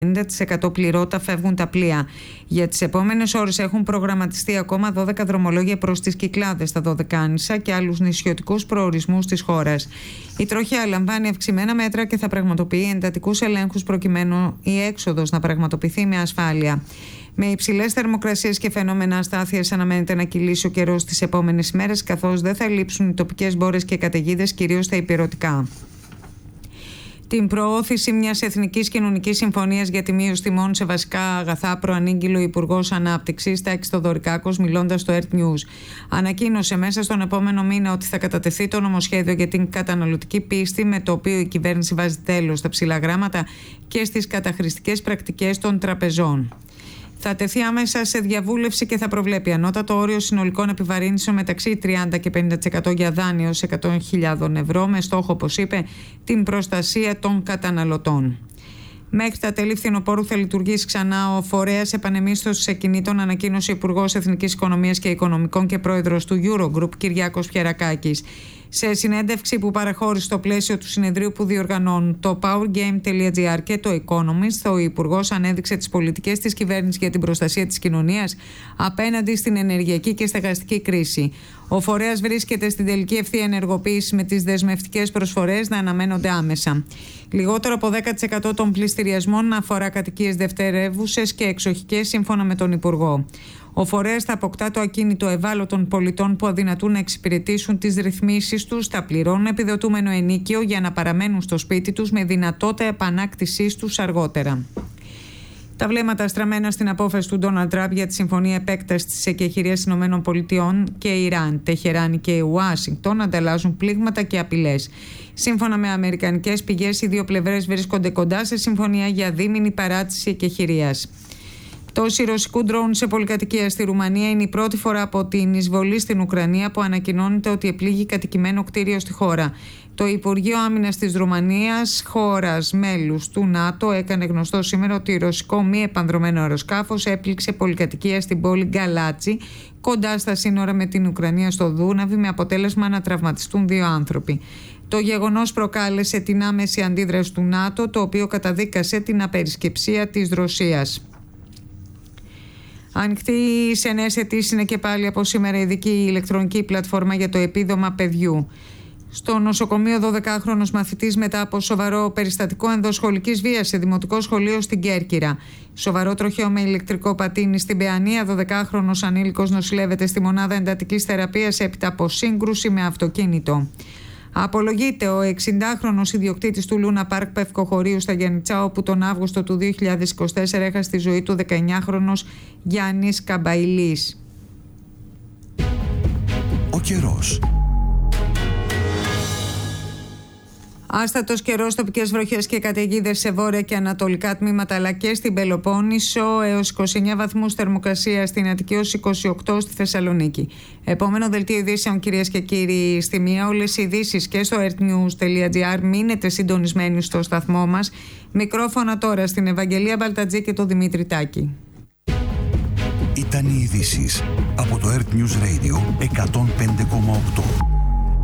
50% πληρώτα φεύγουν τα πλοία. Για τις επόμενες ώρες έχουν προγραμματιστεί ακόμα 12 δρομολόγια προς τις Κυκλάδες, στα Δωδεκάνησα και άλλους νησιωτικούς προορισμούς της χώρας. Η τροχιά λαμβάνει αυξημένα μέτρα και θα πραγματοποιεί εντατικούς ελέγχους προκειμένου η έξοδος να πραγματοποιηθεί με ασφάλεια. Με υψηλές θερμοκρασίες και φαινόμενα αστάθειας αναμένεται να κυλήσει ο καιρός τις επόμενες ημέρες, καθώς δεν θα λείψουν οι τοπικές μπόρες και καταιγίδες, κυρίως στα ηπειρωτικά. Την προώθηση μιας εθνικής κοινωνικής συμφωνίας για τη μείωση τιμών σε βασικά αγαθά προανήγγειλε ο Υπουργός Ανάπτυξης Τάκης Θοδωρικάκος, μιλώντας στο Earth News. Ανακοίνωσε μέσα στον επόμενο μήνα ότι θα κατατεθεί το νομοσχέδιο για την καταναλωτική πίστη, με το οποίο η κυβέρνηση βάζει τέλος στα ψηλά γράμματα και στις καταχρηστικές πρακτικές των τραπεζών. Θα τεθεί άμεσα σε διαβούλευση και θα προβλέπει ανώτατο όριο συνολικών επιβαρύνσεων μεταξύ 30% και 50% για δάνειο έως 100.000 ευρώ, με στόχο, όπως είπε, την προστασία των καταναλωτών. Μέχρι τα τέλη φθινοπόρου θα λειτουργήσει ξανά ο φορέας επανεμίσθωσης ακινήτων, ανακοίνωσε ο Υπουργός Εθνικής Οικονομίας και Οικονομικών και Πρόεδρος του Eurogroup, Κυριάκος Πιερακάκης. Σε συνέντευξη που παραχώρησε στο πλαίσιο του συνεδρίου που διοργανώνουν το powergame.gr και το Economist, ο Υπουργός ανέδειξε τις πολιτικές της κυβέρνησης για την προστασία της κοινωνίας απέναντι στην ενεργειακή και στεγαστική κρίση. Ο φορέας βρίσκεται στην τελική ευθεία ενεργοποίηση, με τις δεσμευτικές προσφορές να αναμένονται άμεσα. Λιγότερο από 10% των πληστηριασμών να αφορά κατοικίες δευτερεύουσες και εξοχικές, σύμφωνα με τον Υπουργό. Ο φορέας θα αποκτά το ακίνητο ευάλωτων πολιτών που αδυνατούν να εξυπηρετήσουν τις ρυθμίσεις τους, θα πληρώνουν επιδοτούμενο ενίκιο για να παραμένουν στο σπίτι τους, με δυνατότητα επανάκτησής τους αργότερα. Τα βλέμματα στραμμένα στην απόφαση του Ντόναλντ Τραμπ για τη συμφωνία επέκτασης της εκεχηρίας ΗΠΑ και Ιράν, Τεχεράνη και Ουάσιγκτον ανταλλάζουν πλήγματα και απειλές. Σύμφωνα με αμερικανικές πηγές, οι δύο πλευρές βρίσκονται κοντά σε συμφωνία για δίμηνη παράτηση εκεχηρίας. Πτώση ρωσικού ντρόουν σε πολυκατοικία στη Ρουμανία είναι η πρώτη φορά από την εισβολή στην Ουκρανία που ανακοινώνεται ότι επλήγει κατοικημένο κτίριο στη χώρα. Το Υπουργείο Άμυνας της Ρουμανίας, χώρας μέλους του ΝΑΤΟ, έκανε γνωστό σήμερα ότι ρωσικό μη επανδρωμένο αεροσκάφος έπληξε πολυκατοικία στην πόλη Γκαλάτσι, κοντά στα σύνορα με την Ουκρανία στο Δούναβι, με αποτέλεσμα να τραυματιστούν 2 άνθρωποι. Το γεγονός προκάλεσε την άμεση αντίδραση του ΝΑΤΟ, το οποίο καταδίκασε την απερισκεψία της Ρωσίας. Ανοιχτή σε νέες αιτήσεις είναι και πάλι από σήμερα η ειδική ηλεκτρονική πλατφόρμα για το επίδομα παιδιού. Στο νοσοκομείο, 12χρονος μαθητής μετά από σοβαρό περιστατικό ενδοσχολικής βίας σε δημοτικό σχολείο στην Κέρκυρα. Σοβαρό τροχαίο με ηλεκτρικό πατίνι στην Παιανία. 12χρονος ανήλικος νοσηλεύεται στη μονάδα εντατικής θεραπείας έπειτα από σύγκρουση με αυτοκίνητο. Απολογείται ο 60χρονος ιδιοκτήτης του Λούνα Πάρκ Πευκοχωρίου στα Γιαννιτσά, όπου τον Αύγουστο του 2024 έχασε τη ζωή του 19χρονος Γιάννης Καμπαϊλής. Ο καιρός. Άστατος καιρός, τοπικές βροχές και καταιγίδες σε βόρεια και ανατολικά τμήματα, αλλά και στην Πελοπόννησο, έως 29 βαθμούς θερμοκρασία στην Αττική, έως 28 στη Θεσσαλονίκη. Επόμενο δελτίο ειδήσεων, κυρίες και κύριοι, στη μία. Όλες οι ειδήσεις και στο earthnews.gr. Μείνετε συντονισμένοι στο σταθμό μας. Μικρόφωνα τώρα στην Ευαγγελία Μπαλτατζή και το Δημήτρη Τάκη. Ήταν οι ειδήσεις από το Earth News Radio 105,8.